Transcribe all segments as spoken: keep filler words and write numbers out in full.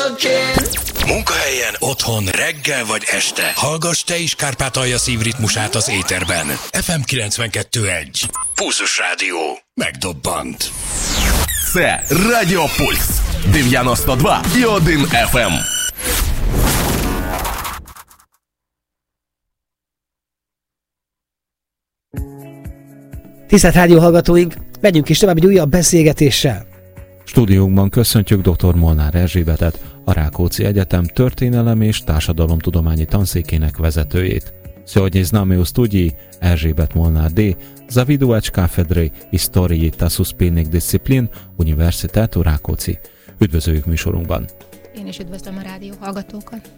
again. Munkahelyen, otthon, reggel vagy este. Hallgass te is Kárpátalja szívritmusát az éterben. ef em kilencvenkettő egy. Pulzus Rádió. Megdobbant. Це Радіо Пульс. дев'яносто два і один еф ем. Tisztelt rádióhallgatóink, megyünk is tovább egy újabb beszélgetéssel. Stúdiónkban köszöntjük dr. Molnár Erzsébetet, a Rákóczi Egyetem történelem és társadalomtudományi tanszékének vezetőjét. Сегодня з нами у студії Erzsébet Molnár D., завідувач кафедри історії та суспільних дисциплін Університету Rákóczi. Üdvözöljük műsorunkban! Én is üdvözlöm a rádió hallgatókat!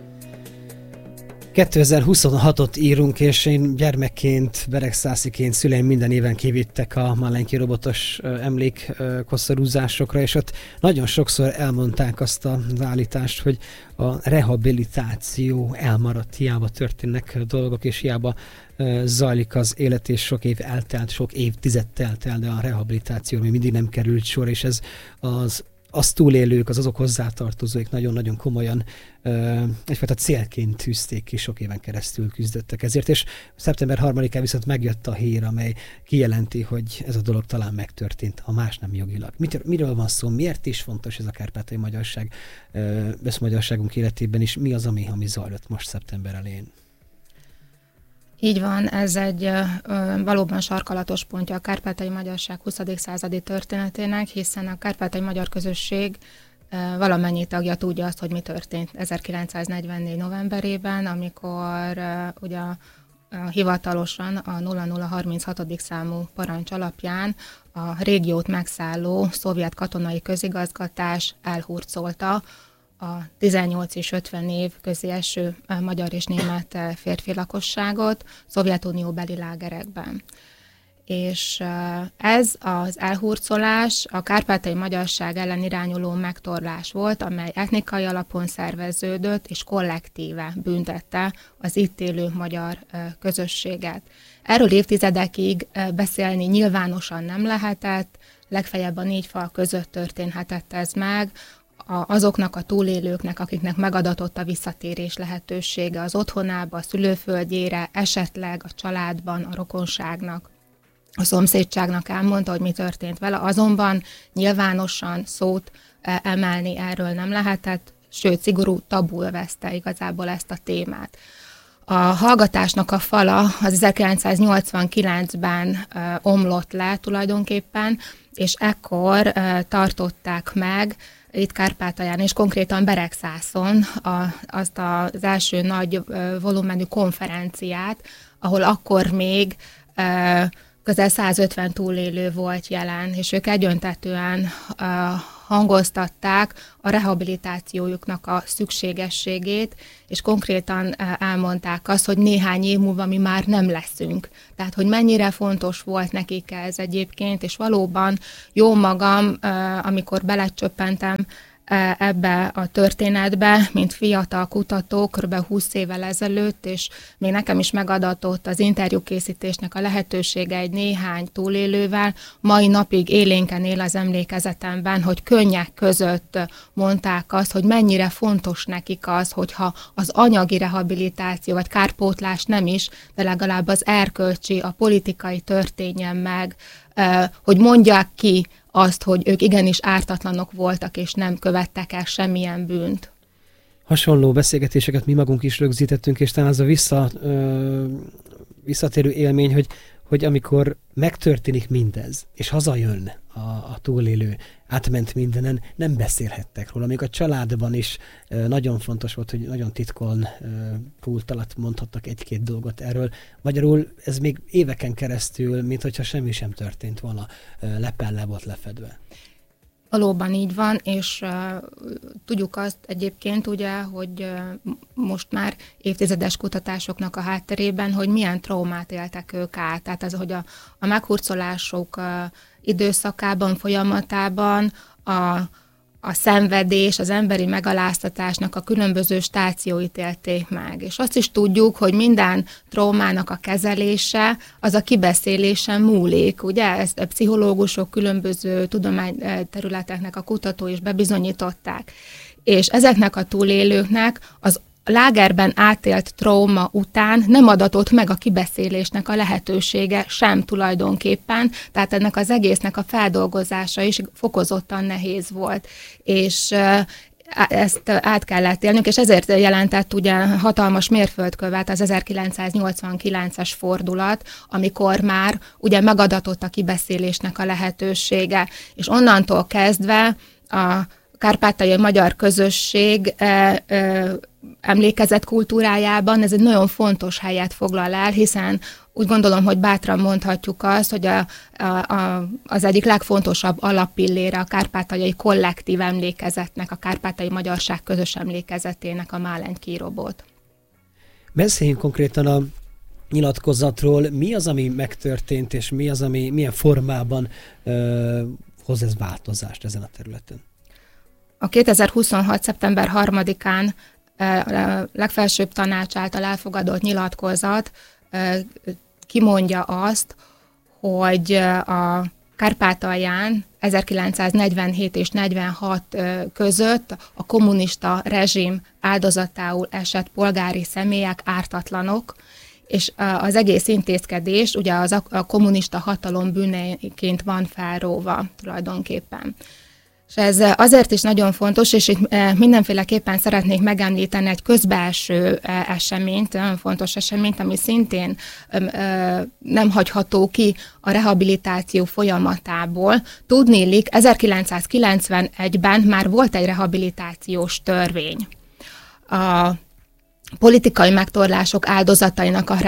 kétezer-huszonhatot írunk, és én gyermekként, beregszásziként szüleim minden éven kivittek a Malenki robotos emlékkoszorúzásokra, és ott nagyon sokszor elmondták azt az állítást, hogy a rehabilitáció elmaradt, hiába történnek dolgok, és hiába zajlik az élet, és sok év eltelt, sok évtized telt el, de a rehabilitáció még mindig nem került sor, és ez az azt túlélők, az azok hozzátartozóik nagyon-nagyon komolyan uh, egyfajta célként tűzték ki, sok éven keresztül küzdöttek ezért, és szeptember harmadikán viszont megjött a hír, amely kijelenti, hogy ez a dolog talán megtörtént, ha más nem jogilag. Mit, miről van szó, miért is fontos ez a kárpátaljai magyarság, uh, összmagyarságunk életében is, mi az, ami, ami zajlott most szeptember elején? Így van, ez egy ö, valóban sarkalatos pontja a kárpátaljai magyarság huszadik századi történetének, hiszen a kárpátaljai magyar közösség ö, valamennyi tagja tudja azt, hogy mi történt ezerkilencszáznegyvennégy novemberében, amikor ö, ugye a, a hivatalosan a nulla nulla harminchatodik számú parancs alapján a régiót megszálló szovjet katonai közigazgatás elhurcolta a tizennyolc és ötven év közé eső magyar és német férfi lakosságot Szovjetunióbeli lágerekben. És ez az elhurcolás a kárpátaljai magyarság ellen irányuló megtorlás volt, amely etnikai alapon szerveződött és kollektíve büntette az itt élő magyar közösséget. Erről évtizedekig beszélni nyilvánosan nem lehetett, legfeljebb a négy fal között történhetett ez meg, azoknak a túlélőknek, akiknek megadatott a visszatérés lehetősége az otthonába, a szülőföldjére, esetleg a családban, a rokonságnak, a szomszédságnak elmondta, hogy mi történt vele, azonban nyilvánosan szót emelni erről nem lehetett, sőt, szigorú tabul veszte igazából ezt a témát. A hallgatásnak a fala az ezerkilencszáznyolcvankilencben omlott le tulajdonképpen, és ekkor tartották meg itt Kárpátalján, és konkrétan Beregszászon a, azt az első nagy volumenű konferenciát, ahol akkor még e, közel százötven túlélő volt jelen, és ők egyöntetően e, hangoztatták a rehabilitációjuknak a szükségességét, és konkrétan elmondták azt, hogy néhány év múlva mi már nem leszünk. Tehát, hogy mennyire fontos volt nekik ez egyébként, és valóban jó magam, amikor belecsöppentem ebbe a történetbe, mint fiatal kutató, kb. húsz évvel ezelőtt, és még nekem is megadatott az interjúkészítésnek a lehetősége egy néhány túlélővel. Mai napig élénken él az emlékezetemben, hogy könnyek között mondták azt, hogy mennyire fontos nekik az, hogyha az anyagi rehabilitáció vagy kárpótlás nem is, de legalább az erkölcsi, a politikai történjen meg, hogy mondják ki azt, hogy ők igenis ártatlanok voltak, és nem követtek el semmilyen bűnt. Hasonló beszélgetéseket mi magunk is rögzítettünk, és talán az a vissza, ö, visszatérő élmény, hogy, hogy amikor megtörténik mindez, és hazajön a, a túlélő, átment mindenen, nem beszélhettek róla. Még a családban is ö, nagyon fontos volt, hogy nagyon titkon ö, pult alatt mondhattak egy-két dolgot erről. Magyarul ez még éveken keresztül, mint hogyha semmi sem történt volna, ö, lepen le volt lefedve. Valóban így van, és uh, tudjuk azt egyébként ugye, hogy uh, most már évtizedes kutatásoknak a hátterében, hogy milyen traumát éltek ők át. Tehát az, hogy a, a meghurcolások uh, időszakában, folyamatában a, a szenvedés, az emberi megaláztatásnak a különböző stációit élték meg. És azt is tudjuk, hogy minden traumának a kezelése az a kibeszélésen múlik. Ugye ezt a pszichológusok, különböző tudományterületeknek a kutatói is bebizonyították. és ezeknek a túlélőknek az lágerben átélt trauma után nem adatott meg a kibeszélésnek a lehetősége sem tulajdonképpen, tehát ennek az egésznek a feldolgozása is fokozottan nehéz volt, és ezt át kellett élnünk, és ezért jelentett ugye hatalmas mérföldkövet az ezerkilencszáznyolcvankilences fordulat, amikor már ugye megadatott a kibeszélésnek a lehetősége, és onnantól kezdve a kárpátaljai magyar közösség e, e, emlékezet kultúrájában ez egy nagyon fontos helyet foglal el, hiszen úgy gondolom, hogy bátran mondhatjuk azt, hogy a, a, a, az egyik legfontosabb alappillére a kárpátaljai kollektív emlékezetnek, a kárpátaljai magyarság közös emlékezetének a Málenykírobot. Beszéljünk konkrétan a nyilatkozatról. Mi az, ami megtörtént, és mi az, ami milyen formában ö, hoz ez változást ezen a területen? A kétezer-huszonhat. szeptember harmadikán a legfelsőbb tanács által elfogadott nyilatkozat kimondja azt, hogy a Kárpátalján ezerkilencszáznegyvenhét és negyvenhat között a kommunista rezsim áldozatául esett polgári személyek ártatlanok, és az egész intézkedés ugye az a kommunista hatalom bűneként van felróva tulajdonképpen. És ez azért is nagyon fontos, és itt mindenféleképpen szeretnék megemlíteni egy közbelső eseményt, nagyon fontos eseményt, ami szintén nem hagyható ki a rehabilitáció folyamatából. Tudniillik, ezerkilencszázkilencvenegyben már volt egy rehabilitációs törvény. A politikai megtorlások áldozatainak a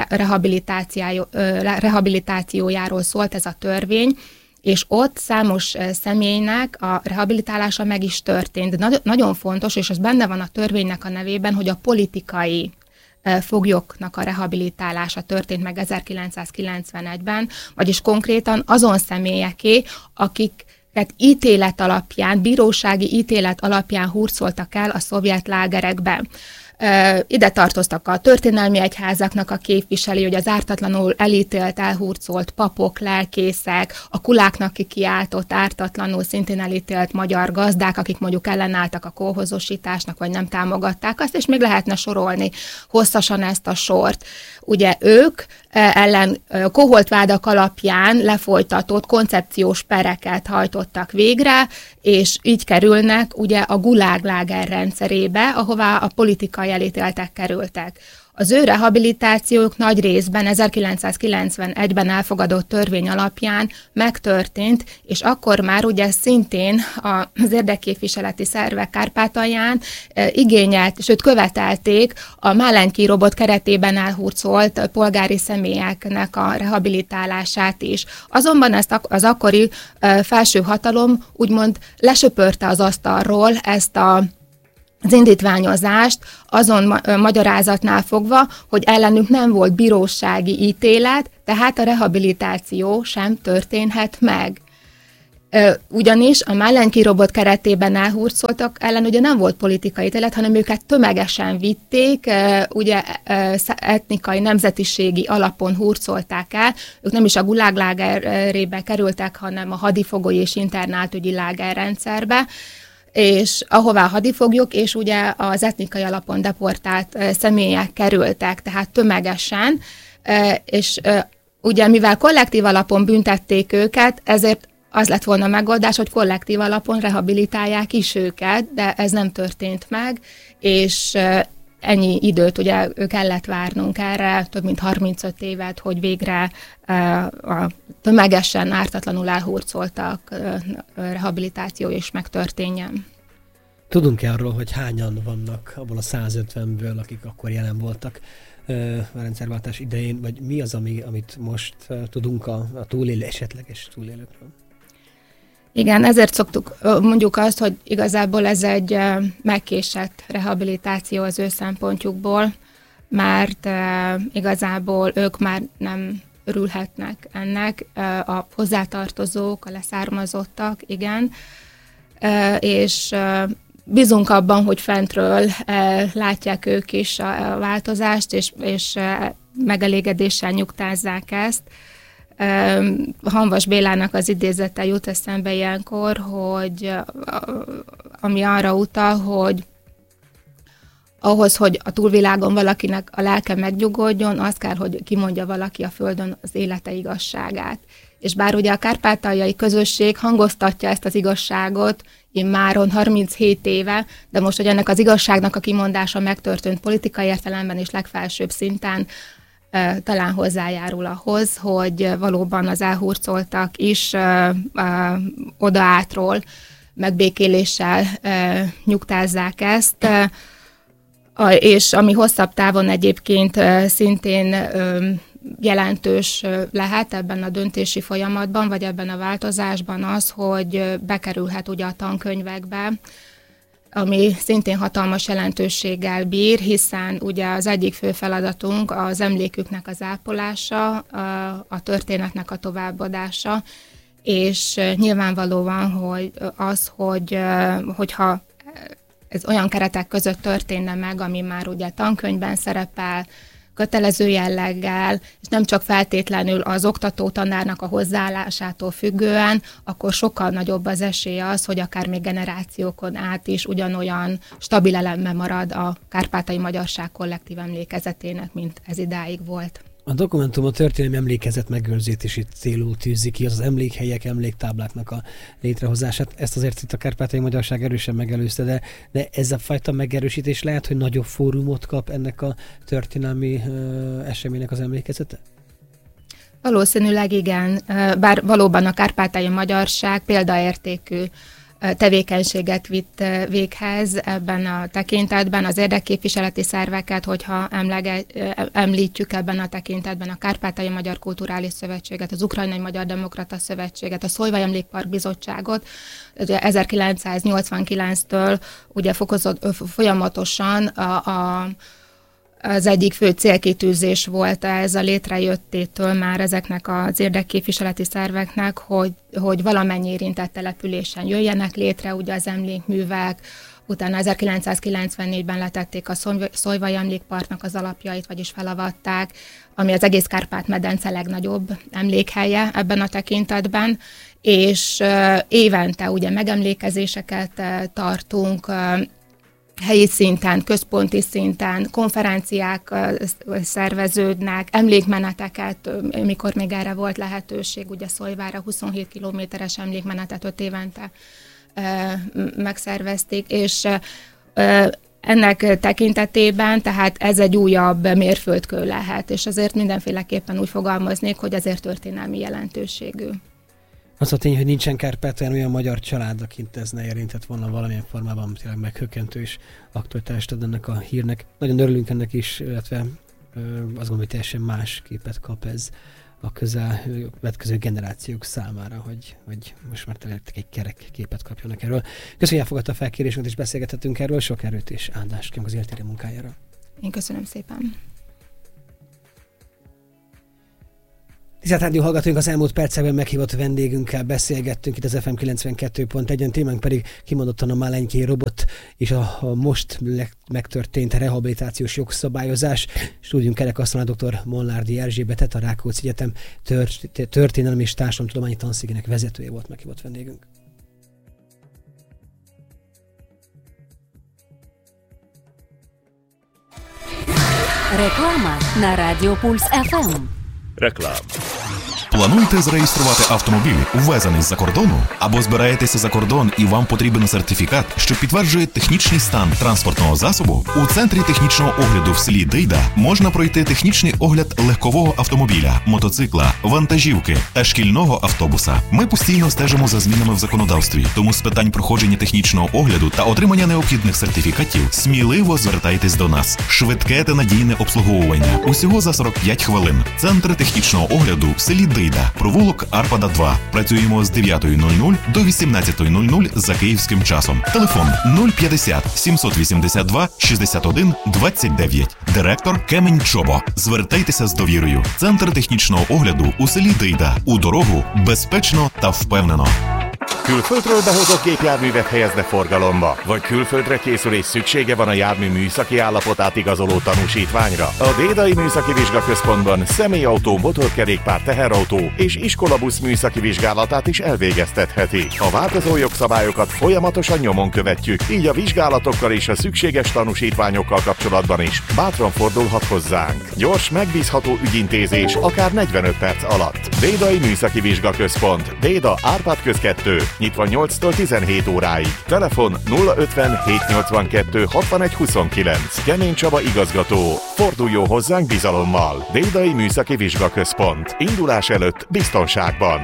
rehabilitációjáról szólt ez a törvény, és ott számos személynek a rehabilitálása meg is történt. De nagyon fontos, és az benne van a törvénynek a nevében, hogy a politikai foglyoknak a rehabilitálása történt meg ezerkilencszázkilencvenegyben, vagyis konkrétan azon személyeké, akiket ítélet alapján, bírósági ítélet alapján hurcoltak el a szovjet lágerekbe. Ide tartoztak a történelmi egyházaknak a képviselői, hogy az ártatlanul elítélt, elhurcolt papok, lelkészek, a kuláknak kikiáltott, ártatlanul szintén elítélt magyar gazdák, akik mondjuk ellenálltak a kolhozosításnak, vagy nem támogatták azt, és még lehetne sorolni hosszasan ezt a sort. Ugye ők ellen koholtvádak alapján lefolytatott koncepciós pereket hajtottak végre, és így kerülnek ugye a gulágláger rendszerébe, ahová a politikai elítéltek kerültek. Az ő rehabilitációk nagy részben ezerkilencszázkilencvenegyben elfogadott törvény alapján megtörtént, és akkor már ugye szintén az érdekképviseleti szervek Kárpátalján igényelt, sőt követelték a Málenykírobot keretében elhurcolt polgári személyeknek a rehabilitálását is. Azonban ezt az akkori felső hatalom úgymond lesöpörte az asztalról ezt a az indítványozást azon ma- magyarázatnál fogva, hogy ellenük nem volt bírósági ítélet, tehát a rehabilitáció sem történhet meg. Ugyanis a Málenykírobot keretében elhurcoltak ellen ugye nem volt politikai ítélet, hanem őket tömegesen vitték, ugye etnikai, nemzetiségi alapon hurcolták el. Ők nem is a guláglágerébe kerültek, hanem a hadifogoly és internátügyi lágerrendszerbe, és ahová hadifoglyok, és ugye az etnikai alapon deportált személyek kerültek, tehát tömegesen, és ugye mivel kollektív alapon büntették őket, ezért az lett volna a megoldás, hogy kollektív alapon rehabilitálják is őket, de ez nem történt meg, és ennyi időt ugye kellett várnunk erre, több mint harmincöt évet, hogy végre a tömegesen, ártatlanul elhurcoltak rehabilitáció is megtörténjen. Tudunk-e arról, hogy hányan vannak abból a százötvenből, akik akkor jelen voltak a rendszerváltás idején, vagy mi az, ami, amit most tudunk a, a túlélő, esetleges túlélőkről? Igen, ezért szoktuk, mondjuk azt, hogy igazából ez egy megkésett rehabilitáció az ő szempontjukból, mert igazából ők már nem örülhetnek ennek, a hozzátartozók, a leszármazottak, igen, és bízunk abban, hogy fentről látják ők is a változást, és, és megelégedéssel nyugtázzák ezt. Hamvas Bélának az idézete jut eszembe ilyenkor, hogy ami arra utal, hogy ahhoz, hogy a túlvilágon valakinek a lelke megnyugodjon, az kell, hogy kimondja valaki a földön az élete igazságát. És bár ugye a kárpátaljai közösség hangoztatja ezt az igazságot immáron harminchét éve, de most, hogy ennek az igazságnak a kimondása megtörtént politikai értelemben és legfelsőbb szinten, talán hozzájárul ahhoz, hogy valóban az elhurcoltak is odaátról megbékéléssel nyugtázzák ezt, és ami hosszabb távon egyébként szintén jelentős lehet ebben a döntési folyamatban, vagy ebben a változásban az, hogy bekerülhet ugye a tankönyvekbe, ami szintén hatalmas jelentőséggel bír, hiszen ugye az egyik fő feladatunk az emléküknek az ápolása, a történetnek a továbbadása, és nyilvánvalóan, hogy az, hogy, hogyha ez olyan keretek között történne meg, ami már ugye tankönyvben szerepel, kötelező jelleggel, és nem csak feltétlenül az oktató tanárnak a hozzáállásától függően, akkor sokkal nagyobb az esély az, hogy akár még generációkon át is ugyanolyan stabil eleme marad a kárpátaljai magyarság kollektív emlékezetének, mint ez idáig volt. A dokumentum a történelmi emlékezet megőrzési célú tűzi ki, az az emlékhelyek, emléktábláknak a létrehozását. Ezt azért itt a kárpátaljai magyarság erősen megelőzte, de, de ez a fajta megerősítés lehet, hogy nagyobb fórumot kap ennek a történelmi ö, eseménynek az emlékezete? Valószínűleg igen, bár valóban a kárpátaljai magyarság példaértékű tevékenységet vitt véghez ebben a tekintetben, az érdekképviseleti szerveket, hogyha emlege, említjük ebben a tekintetben a Kárpátaljai Magyar Kulturális Szövetséget, az Ukrajnai Magyar Demokrata Szövetséget, a Szolvaj Emlékpark Bizottságot, ezerkilencszáznyolcvankilenctől ugye fokozott, folyamatosan a, a az egyik fő célkitűzés volt ez a létrejöttétől már ezeknek az érdekképviseleti szerveknek, hogy, hogy valamennyi érintett településen jöjjenek létre ugye az emlékművek, utána ezerkilencszázkilencvennégyben letették a Szolvaj Emlékparknak az alapjait, vagyis felavatták, ami az egész Kárpát-medence legnagyobb emlékhelye ebben a tekintetben, és évente ugye megemlékezéseket tartunk, helyi szinten, központi szinten, konferenciák szerveződnek, emlékmeneteket, mikor még erre volt lehetőség, ugye Szolvára huszonhét kilométeres emlékmenetet öt évente megszervezték, és ennek tekintetében, tehát ez egy újabb mérföldkő lehet, és azért mindenféleképpen úgy fogalmaznék, hogy azért történelmi jelentőségű. Az a tény, hogy nincsen Kárpátalján olyan magyar család, akit ez ne érintett volna valamilyen formában, tényleg meghökkentő és aktualitást ad ennek a hírnek. Nagyon örülünk ennek is, illetve ö, azt gondolom, hogy teljesen más képet kap ez a közel következő generációk számára, hogy, hogy most már tényleg egy kerek képet kapjanak erről. Köszönjük, hogy elfogadta a felkérésünket, és beszélgethetünk erről. Sok erőt és áldást kívánok az életére munkájára. Én köszönöm szépen. Tisztelt Rádió hallgatóink, az elmúlt percekben meghívott vendégünkkel beszélgettünk itt az ef em kilencvenkettő pont egyen, témánk pedig kimondottan a Málenykei robot és a, a most megtörtént rehabilitációs jogszabályozás. Stúdium kerekasztalán dr. Molnárdi Erzsébetet, a Rákóczi Egyetem tört, történelmi és társadalomtudományi tanszékének vezetője volt meghívott vendégünk. Реклама на Радіо Пульс еф ем. Реклама. Плануєте зареєструвати автомобіль, ввезений з-за кордону? Або збираєтеся за кордон і вам потрібен сертифікат, що підтверджує технічний стан транспортного засобу? У Центрі технічного огляду в селі Дейда можна пройти технічний огляд легкового автомобіля, мотоцикла, вантажівки та шкільного автобуса. Ми постійно стежимо за змінами в законодавстві, тому з питань проходження технічного огляду та отримання необхідних сертифікатів сміливо звертайтесь до нас. Швидке та надійне обслуговування. Усього за сорок п'ять хвилин. Центр технічного огляду в селі Дейда. Провулок Арпада два. Працюємо з дев'ятої нуль нуль до вісімнадцятої нуль нуль за київським часом. Телефон нуль п'ятдесят сімсот вісімдесят два шістдесят один двадцять дев'ять. Директор Кемень Чобо. Звертайтеся з довірою. Центр технічного огляду у селі Дейда. У дорогу безпечно та впевнено. Külföldről behozott gépjárművet helyezne forgalomba, vagy külföldre készül és szüksége van a jármű műszaki állapotát igazoló tanúsítványra. A Dédai Műszaki Vizsgaközpontban személyautó, motorkerékpár, teherautó és iskolabusz műszaki vizsgálatát is elvégeztetheti. A változó jogszabályokat folyamatosan nyomon követjük, így a vizsgálatokkal és a szükséges tanúsítványokkal kapcsolatban is bátran fordulhat hozzánk. Gyors, megbízható ügyintézés akár negyvenöt perc alatt. Dédai Műszaki Vizsgaközpont, Déda, Árpád köz kettő, nyitva nyolctól tizenhét óráig. Telefon nulla ötven hétszáznyolcvankettő hatvanegy huszonkilenc. Kemény Csaba igazgató. Forduljon hozzánk bizalommal. Dédai Műszaki Vizsgaközpont. Indulás előtt biztonságban.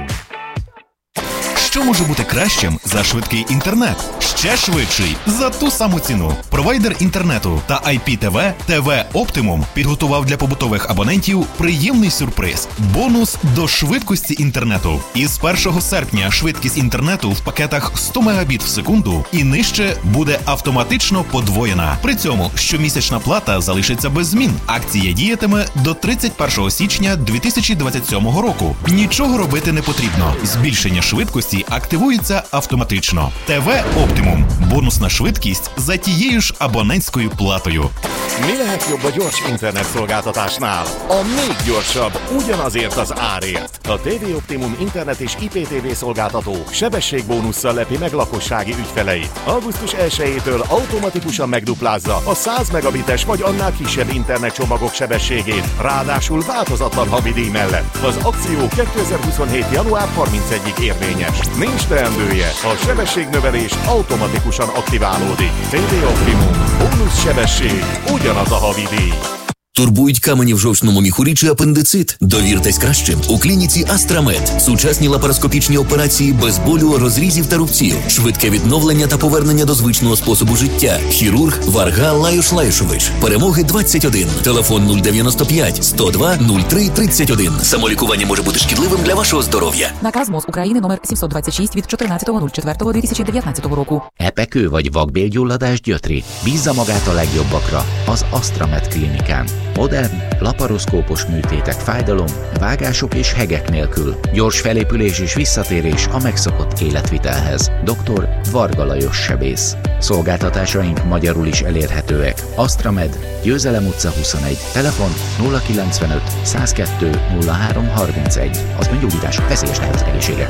Що може бути кращим за швидкий інтернет? Ще швидший за ту саму ціну. Провайдер інтернету та ай пі ті ві ті ві Optimum підготував для побутових абонентів приємний сюрприз – бонус до швидкості інтернету. Із першого серпня швидкість інтернету в пакетах сто мегабіт в секунду і нижче буде автоматично подвоєна. При цьому щомісячна плата залишиться без змін. Акція діятиме до тридцять першого січня дві тисячі двадцять сьомого року. Нічого робити не потрібно. Збільшення швидкості активується автоматично. ті ві Optimum. Бонусна швидкість за тією ж абонентською платою. Mi lehet jobb a gyors internetszolgáltatásnál? A még gyorsabb, ugyanazért az árért. A té vé Optimum internet és i pé té vé szolgáltató sebességbónusszal lepi meg lakossági ügyfeleit. augusztus elsejétől automatikusan megduplázza a száz megabites vagy annál kisebb internetcsomagok sebességét, ráadásul változatlan havidíj mellett. Az akció kétezer-huszonhét. január harmincegyedikéig érvényes. Nincs teendője, a sebességnövelés automatikusan aktiválódik. té vé Optimum. Bónusz sebesség, ugyanaz a havidíj. Турбують камені в жовчному міхурі чи апендицит? Довіртесь кращим. У клініці Астрамед. Сучасні лапароскопічні операції без болю, розрізів та рубців. Швидке відновлення та повернення до звичного способу життя. Хірург Варга Лаюш Лаюшович. Перемоги двадцять один. Телефон нуль дев'яносто п'ять сто два нуль три тридцять один. Самолікування може бути шкідливим для вашого здоров'я. Наказ МОЗ України номер сімсот двадцять шість від чотирнадцятого четвертого дві тисячі дев'ятнадцятого року. Epekő vagy vakbélgyulladás gyötri? Bízza magát a legjobbakra, az Astramed klinikán. Modern, laparoszkópos műtétek fájdalom, vágások és hegek nélkül. Gyors felépülés és visszatérés a megszokott életvitelhez. doktor Varga Lajos sebész. Szolgáltatásaink magyarul is elérhetőek. Astramed, Győzelem utca huszonegy. Telefon nulla kilencvenöt százkettő nulla három harmincegy. Az öngyógyítások veszélyes lehet az egészségre.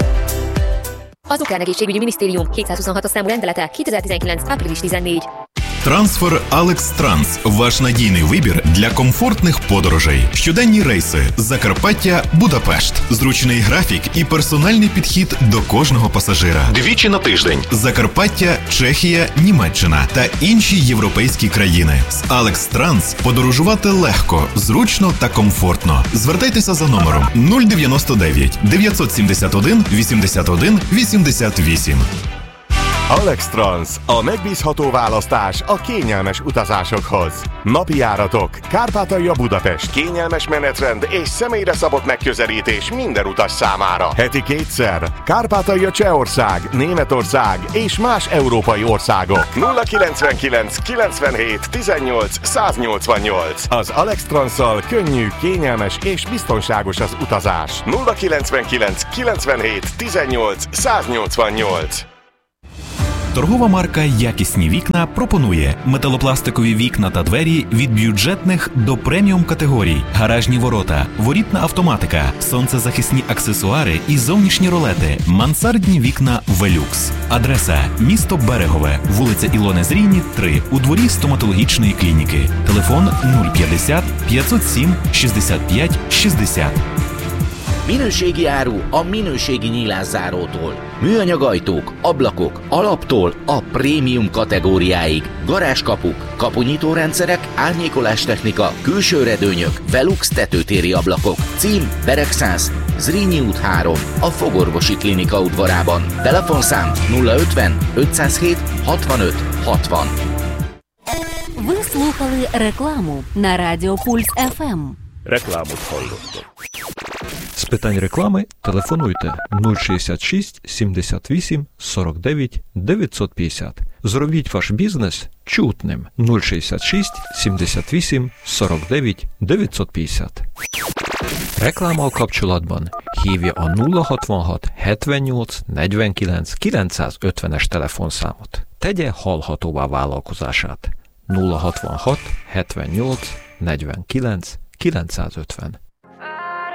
Az Ukrán Egészségügyi Minisztérium kétszázhuszonhat számú rendelete kétezer-tizenkilenc. április tizennégy. Трансфер Алекс Транс – ваш надійний вибір для комфортних подорожей. Щоденні рейси Закарпаття, Будапешт. Зручний графік і персональний підхід до кожного пасажира. Двічі на тиждень. Закарпаття, Чехія, Німеччина та інші європейські країни. З Алекс Транс подорожувати легко, зручно та комфортно. Звертайтеся за номером нуль дев'яносто дев'ять дев'ятсот сімдесят один вісімдесят один вісімдесят вісім. Alex Trans, a megbízható választás a kényelmes utazásokhoz. Napi járatok, Kárpátalja Budapest, kényelmes menetrend és személyre szabott megközelítés minden utas számára. Heti kétszer, Kárpátalja Csehország, Németország és más európai országok. nulla kilencvenkilenc kilencvenhét tizennyolc száznyolcvannyolc. Az Alex Transszal könnyű, kényelmes és biztonságos az utazás. nulla kilencvenkilenc kilencvenhét tizennyolc száznyolcvannyolc. Торгова марка «Якісні вікна» пропонує металопластикові вікна та двері від бюджетних до преміум категорій, гаражні ворота, ворітна автоматика, сонцезахисні аксесуари і зовнішні ролети, мансардні вікна «Велюкс». Адреса – місто Берегове, вулиця Ілони Зрійні, три, у дворі стоматологічної клініки. Телефон нуль п'ятдесят п'ятсот сім шістдесят п'ять шістдесят. Minőségi áru a minőségi nyílászárótól. Műanyag ajtók, ablakok, alaptól a prémium kategóriáig. Garázskapuk, kapunyítórendszerek, árnyékolás technika, külső redőnyök, Velux tetőtéri ablakok. Cím Beregszász, Zrínyi út három, a Fogorvosi Klinika udvarában. Telefonszám nulla ötven ötszázhét hatvanöt hatvan. Ви слухали рекламу на Радіо Пульс еф ем. Reklámot hallottak. питань реклами телефонуйте нуль шістдесят шість сімдесят вісім сорок дев'ять дев'ятсот п'ятдесят. Зробіть ваш бізнес чутним. нуль шістдесят шість сімдесят вісім сорок дев'ять дев'ятсот п'ятдесят. Reklama a kapcsolatban. Hívja a nulla hatvanhat hetvennyolc negyvenkilenc kilencszázötvenes telefonszámot. Tegye hallhatóvá vállalkozását. nulla hatvanhat hetvennyolc negyvenkilenc kilencszázötven.